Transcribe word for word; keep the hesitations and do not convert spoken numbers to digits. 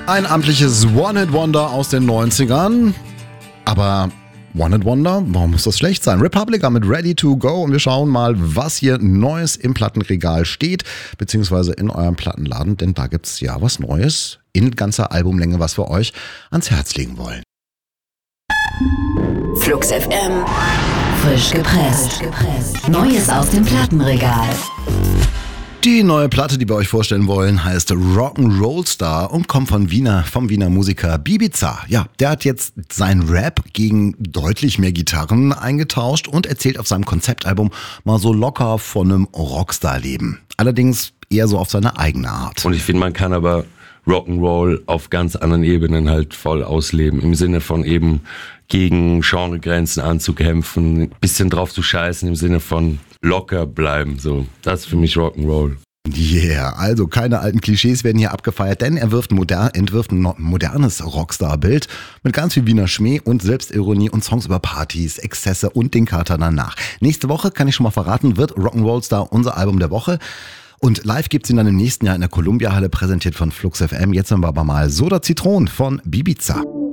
Ein amtliches One-Hit-Wonder aus den neunzigern. Aber One-Hit-Wonder, warum muss das schlecht sein? Republica mit Ready to Go und wir schauen mal, was hier Neues im Plattenregal steht, beziehungsweise in eurem Plattenladen, denn da gibt's ja was Neues in ganzer Albumlänge, was wir euch ans Herz legen wollen. Flux F M, frisch gepresst. Neues aus dem Plattenregal. Die neue Platte, die wir euch vorstellen wollen, heißt Rock'n'Roll Star und kommt von Wiener, vom Wiener Musiker Bibiza. Ja, der hat jetzt seinen Rap gegen deutlich mehr Gitarren eingetauscht und erzählt auf seinem Konzeptalbum mal so locker von einem Rockstar-Leben. Allerdings eher so auf seine eigene Art. Und ich finde, man kann aber Rock'n'Roll auf ganz anderen Ebenen halt voll ausleben. Im Sinne von eben gegen Genregrenzen anzukämpfen, ein bisschen drauf zu scheißen, im Sinne von locker bleiben. So, das ist für mich Rock'n'Roll. Yeah, also keine alten Klischees werden hier abgefeiert, denn er wirft moder- entwirft ein modernes Rockstar-Bild mit ganz viel Wiener Schmäh und Selbstironie und Songs über Partys, Exzesse und den Kater danach. Nächste Woche, kann ich schon mal verraten, wird Rock'n'Roll Star unser Album der Woche. Und live gibt's ihn dann im nächsten Jahr in der Columbia Halle, präsentiert von Flux F M. Jetzt haben wir aber mal Soda Zitron von Bibiza.